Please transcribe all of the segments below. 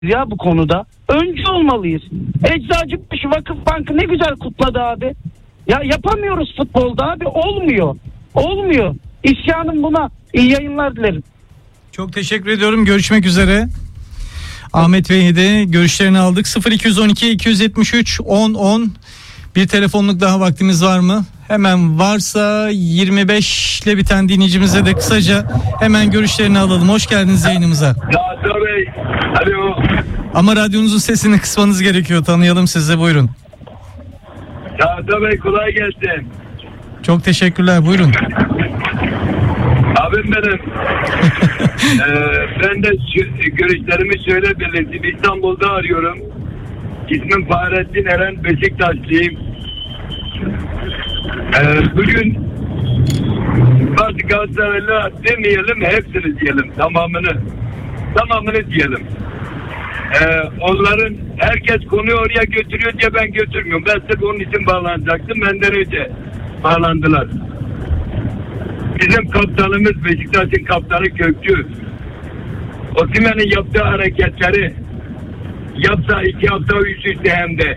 ya bu konuda. Öncü olmalıyız. Eczacıbaşı Vakıfbankı ne güzel kutladı abi. Ya yapamıyoruz futbolda abi. Olmuyor. İsyanım buna. İyi yayınlar dilerim. Çok teşekkür ediyorum. Görüşmek üzere. Ahmet Bey'e de görüşlerini aldık. 0212 273 1010. Bir telefonluk daha vaktimiz var mı? Hemen varsa 25 ile biten dinleyicimize de kısaca hemen görüşlerini alalım. Hoş geldiniz yayınımıza. Ya Bey, alo. Ama radyonuzun sesini kısmanız gerekiyor. Tanıyalım sizi, buyurun. Ya Bey, kolay gelsin. Çok teşekkürler, buyurun. Abim benim. Ben de görüşlerimi şöyle belirttim. İstanbul'da arıyorum. İsmim Fahrettin Eren, Beşiktaşlıyım. Bugün bazı Galatasaraylı demeyelim, hepsini diyelim. Tamamını diyelim. Onların herkes konuyu oraya götürüyor diye ben götürmüyorum. Ben sırf onun için bağlanacaktım. Benden önce bağlandılar. Bizim kaptanımız, Beşiktaş'ın kaptanı Kökçü. Osimhen'in yaptığı hareketleri yapsa 2 hafta üst üste hem de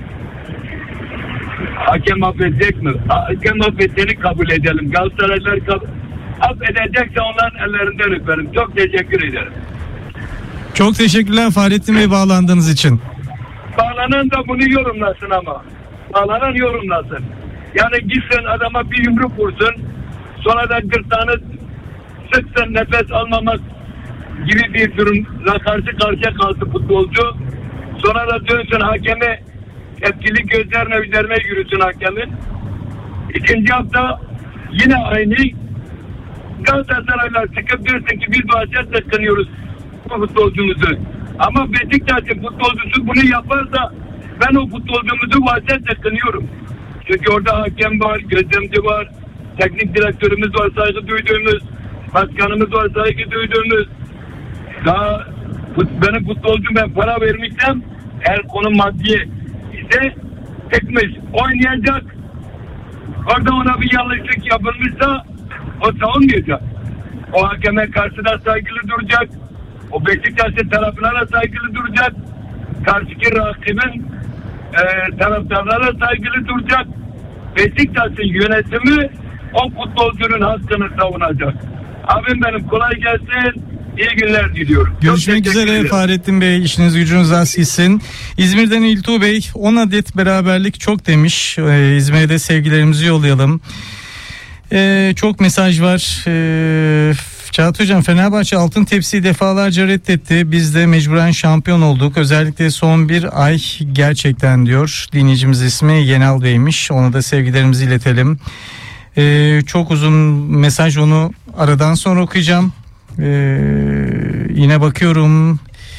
hakem affedecek mi? Hakem affedeceğini kabul edelim. Galatasaraylılar affedecekse onların ellerinden öperim. Çok teşekkür ederim. Çok teşekkürler Fahrettin Bey bağlandığınız için. Bağlanan da bunu yorumlasın ama. Bağlanan yorumlasın. Yani gitsin adama bir yumruk vursun. Sonra da gırtlağını sıksın, nefes almamak gibi bir durumla karşı karşıya kaldı futbolcu. Sonra da dönsün hakeme, tepkili gözlerine üzerine yürüsün hakemin. İkinci hafta yine aynı. Galatasaraylar çıkıp diyorsun ki biz bahçe tıkınıyoruz bu futbolcumuzu. Ama Beşiktaş'ın futbolcusu bunu yaparsa ben o futbolcumuzu bahçe tıkınıyorum. Çünkü orada hakem var, gözlemci var, teknik direktörümüz var, saygı duyduğumuz, başkanımız var, saygı duyduğumuz. Daha benim futbolcum, ben para vermişsem eğer konu maddi ise tekmiş oynayacak. Orada ona bir yanlışlık yapılmışsa o savunmayacak. O hakeme karşı da saygılı duracak. O Beşiktaş'ın taraflarına saygılı duracak. Karşıki rakibin taraftarlara saygılı duracak. Beşiktaş'ın yönetimi o futbolcunun hakkını savunacak. Abim benim, kolay gelsin. İyi günler diliyorum. Görüşmek üzere Fahrettin Bey. İşiniz gücünüz rast gitsin. İzmir'den İltuğ Bey 10 adet beraberlik çok demiş. İzmir'e de sevgilerimizi yollayalım. Çok mesaj var. Çağatay Hocam, Fenerbahçe altın tepsiyi defalarca reddetti. Biz de mecburen şampiyon olduk. Özellikle son bir ay gerçekten diyor. Dinleyicimiz ismi Yenal Bey'miş. Ona da sevgilerimizi iletelim. Çok uzun mesaj, onu aradan sonra okuyacağım. Yine bakıyorum.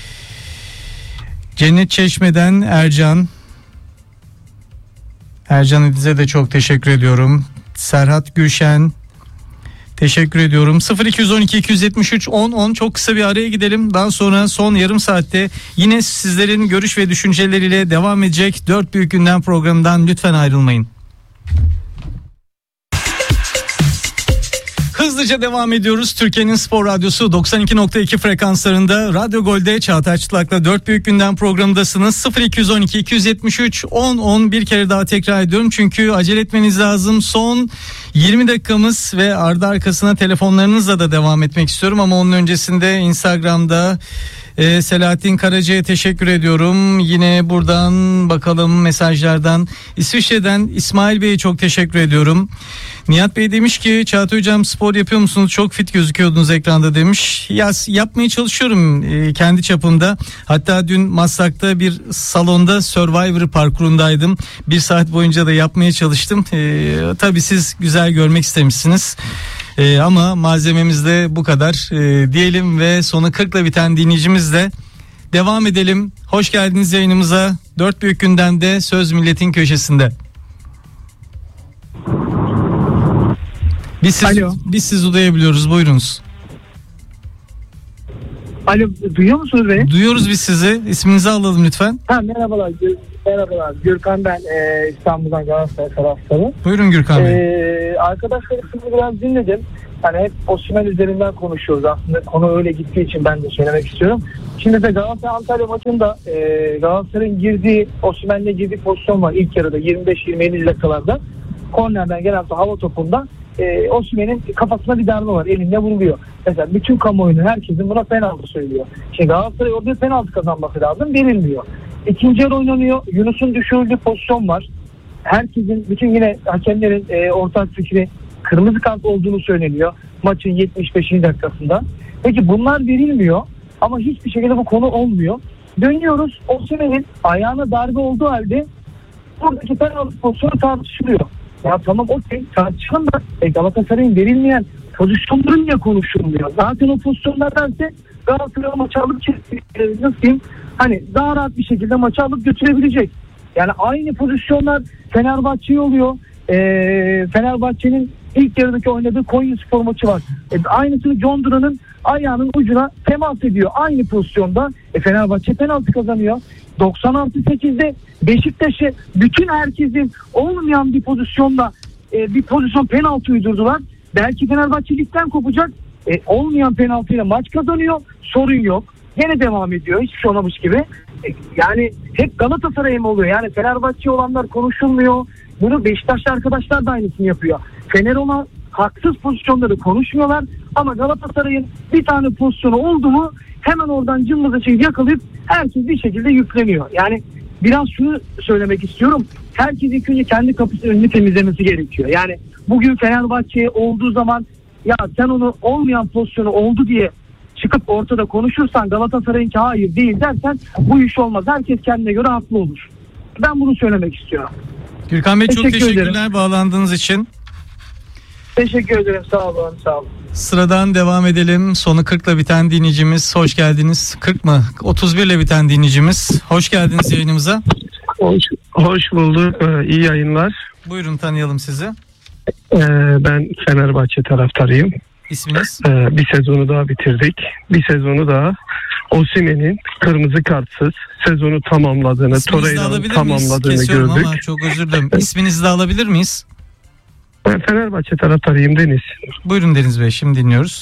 Cennet Çeşme'den Ercan İdiz'e de çok teşekkür ediyorum. Serhat Gülşen, teşekkür ediyorum. 0212 273 1010. Çok kısa bir araya gidelim. Daha sonra son yarım saatte yine sizlerin görüş ve düşünceleriyle devam edecek 4 Büyük Gündem programından lütfen ayrılmayın. Hızlıca devam ediyoruz. Türkiye'nin Spor Radyosu 92.2 frekanslarında Radyo Gol'de Çağatay Çıtlak'la 4 Büyük Gündem programındasınız. 0212 273 1010 bir kere daha tekrar ediyorum. Çünkü acele etmeniz lazım. Son 20 dakikamız ve ardı arkasına telefonlarınızla da devam etmek istiyorum. Ama onun öncesinde Instagram'da Selahattin Karaca'ya teşekkür ediyorum. Yine buradan bakalım mesajlardan. İsviçre'den İsmail Bey'e çok teşekkür ediyorum. Nihat Bey demiş ki Çağatay Hocam spor yapıyor musunuz? Çok fit gözüküyordunuz ekranda demiş. Yapmaya çalışıyorum kendi çapımda. Hatta dün Maslak'ta bir salonda Survivor parkurundaydım. 1 saat boyunca da yapmaya çalıştım. Tabii siz güzel görmek istemişsiniz. Ama malzememiz de bu kadar diyelim ve sonu 40'la biten dinleyicimizle devam edelim. Hoş geldiniz yayınımıza. 4 Büyük Gündem'de Söz Milletin Köşesi'nde. Biz sizi duyabiliyoruz. Buyurunuz. Alo, duyuyor musunuz beni? Duyuyoruz biz sizi. İsminizi alalım lütfen. Merhabalar. Gürkan ben, İstanbul'dan Galatasaray taraftarı. Buyurun Gürkan Bey. Arkadaşlarım biraz dinledim. hani hep Osimhen üzerinden konuşuyoruz. Aslında konu öyle gittiği için ben de söylemek istiyorum. Şimdi de Galatasaray Antalya maçında Galatasaray'ın Osimhen'le girdiği pozisyon var ilk yarıda 25-27 dakikalarda. Kornerden gelen hava topunda Osimhen'in kafasına bir darbe var. Elinde vuruluyor. Mesela bütün kamuoyunu, herkesin buna penaltı söylüyor. Şimdi Galatasaray orada penaltı kazanması lazım. Verilmiyor. İkinci yarı oynanıyor. Yunus'un düşürüldüğü pozisyon var. Herkesin, bütün yine hakemlerin ortak fikri kırmızı kart olduğunu söyleniyor. Maçın 75. dakikasında. Peki bunlar verilmiyor ama hiçbir şekilde bu konu olmuyor. Dönüyoruz. Osimhen'in ayağına darbe olduğu halde buradaki penaltı pozisyonu tartışılıyor. Ya tamam okey tartışalım da Galatasaray'ın verilmeyen pozisyonları niye konuşulmuyor? Zaten o pozisyonlardansa Galatasaray maçı alıp nasıl diyeyim, hani daha rahat bir şekilde maçı alıp götürebilecek. Yani aynı pozisyonlar Fenerbahçe'ye oluyor. Fenerbahçe'nin ilk yarıdaki oynadığı Konyaspor maçı var. Aynısını John Duran'ın ayağının ucuna temas ediyor. Aynı pozisyonda Fenerbahçe penaltı kazanıyor. 96-8'de Beşiktaş'ı bütün herkesin olmayan bir pozisyonda bir pozisyon penaltı uydurdular. Belki Fenerbahçe ligden kopacak. Olmayan penaltıyla maç kazanıyor. Sorun yok. Yine devam ediyor. Hiçbir şey olmamış gibi. Yani hep Galatasaray'a mı oluyor? Yani Fenerbahçe olanlar konuşulmuyor. Bunu Beşiktaşlı arkadaşlar da aynısını yapıyor. Fener olan haksız pozisyonları konuşmuyorlar. Ama Galatasaray'ın bir tane pozisyonu oldu mu hemen oradan cımbızı çekip yakalayıp herkes bir şekilde yükleniyor. Yani biraz şunu söylemek istiyorum. Herkes ilk önce kendi kapısının önünü temizlemesi gerekiyor. Yani bugün Fenerbahçe olduğu zaman ya sen onu olmayan pozisyonu oldu diye çıkıp ortada konuşursan Galatasaray'ınki hayır değil dersen bu iş olmaz. Herkes kendine göre haklı olur. Ben bunu söylemek istiyorum. Gürkan Bey çok teşekkürler ederim. bağlandığınız için. Teşekkür ederim. Sağ olun. Sağ olun. Sıradan devam edelim. Sonu 40'la biten dinleyicimiz. Hoş geldiniz. 40 mı? 31 ile biten dinleyicimiz. Hoş geldiniz yayınımıza. Hoş bulduk. İyi yayınlar. Buyurun tanıyalım sizi. Ben Fenerbahçe taraftarıyım. İsminiz? Bir sezonu daha bitirdik. Bir sezonu daha Osimhen'in kırmızı kartsız sezonu tamamladığını, Torreira'nın tamamladığını Kesiyorum gördük. ama çok özür dilerim. İsminizi de alabilir miyiz? Ben Fenerbahçe taraftarıyım Deniz. Buyurun Deniz Bey, şimdi dinliyoruz.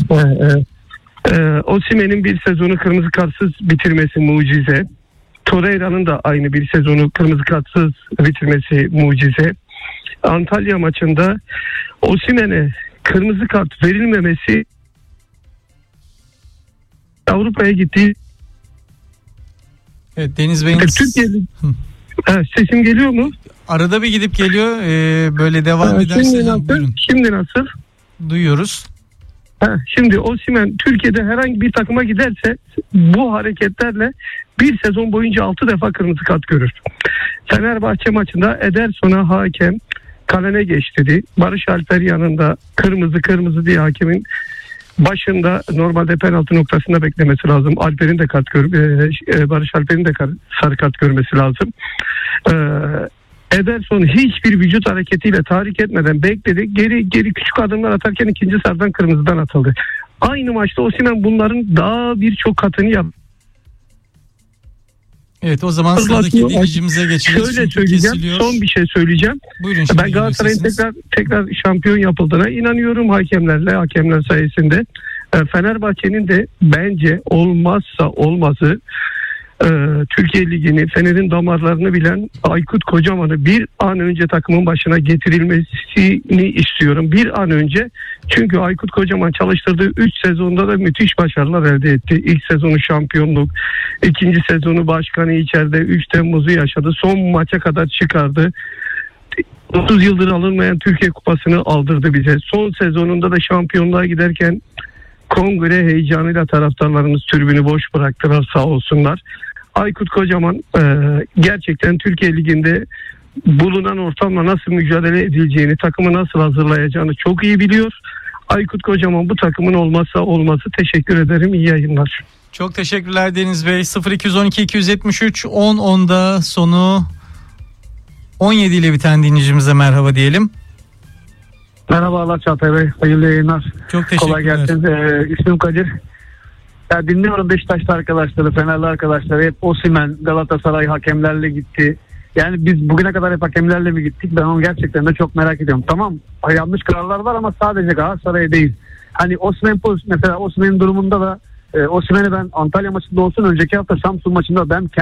Osimhen'in bir sezonu kırmızı kartsız bitirmesi mucize. Torreira'nın da aynı bir sezonu kırmızı kartsız bitirmesi mucize. Antalya maçında Osimhen'e kırmızı kart verilmemesi Avrupa'ya gittiği. Evet, Deniz Bey'in Türkiye'de sesim geliyor mu? arada bir gidip geliyor. Böyle devam ederse buyurun. Şimdi nasıl? Duyuyoruz. Şimdi Osimhen Türkiye'de herhangi bir takıma giderse bu hareketlerle bir sezon boyunca 6 defa kırmızı kart görür. Fenerbahçe maçında Ederson'a hakem kalene geç dedi. Barış Alper yanında kırmızı diye hakemin başında normalde penaltı noktasında beklemesi lazım. Alper'in de Barış Alper'in de sarı kart görmesi lazım. Ederson hiçbir vücut hareketiyle tahrik etmeden bekledi. Geri küçük adımlar atarken ikinci sarıdan kırmızıdan atıldı. Aynı maçta Osimhen bunların daha birçok katını yaptı. Evet, o zaman sıradaki dinleyicimize geçeceğiz. Şöyle söyleyeceğim. Son bir şey söyleyeceğim. Buyurun, ben Galatasaray'ın tekrar şampiyon yapıldığına inanıyorum hakemler sayesinde. Fenerbahçe'nin de bence olmazsa olmazı Türkiye Ligi'ni, Fener'in damarlarını bilen Aykut Kocaman'ı bir an önce takımın başına getirilmesini istiyorum. Bir an önce. Çünkü Aykut Kocaman çalıştırdığı 3 sezonda da müthiş başarılar elde etti. İlk sezonu şampiyonluk, ikinci sezonu başkanı içeride 3 Temmuz'u yaşadı. Son maça kadar çıkardı. 30 yıldır alınmayan Türkiye Kupası'nı aldırdı bize. Son sezonunda da şampiyonluğa giderken kongre heyecanıyla taraftarlarımız tribünü boş bıraktılar, sağ olsunlar. Aykut Kocaman gerçekten Türkiye Ligi'nde bulunan ortamla nasıl mücadele edileceğini, takımı nasıl hazırlayacağını çok iyi biliyor. Aykut Kocaman bu takımın olmazsa olmazı. Teşekkür ederim. İyi yayınlar. Çok teşekkürler Deniz Bey. 0212 273 10'da sonu 17 ile biten dinleyicimize merhaba diyelim. Merhabalar Çağatay Bey. Hayırlı yayınlar. Çok teşekkürler. Kolay gelsin. İsmim Kadir. Ya dinliyorum Beşiktaşlı arkadaşları, Fenerli arkadaşları. Hep Osimhen, Galatasaray hakemlerle gitti. Yani biz bugüne kadar hep hakemlerle mi gittik? Ben onu gerçekten de çok merak ediyorum. Tamam, yanlış kararlar var ama sadece Galatasaray'a değil. Hani mesela Osimhen'in durumunda da Osimhen'i ben Antalya maçında olsun, önceki hafta Samsun maçında ben